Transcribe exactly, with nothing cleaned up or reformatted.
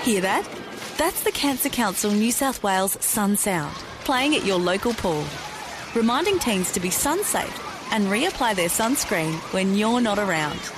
Hear that? That's the Cancer Council New South Wales Sun Sound, playing at your local pool, reminding teens to be sun safe and reapply their sunscreen when you're not around.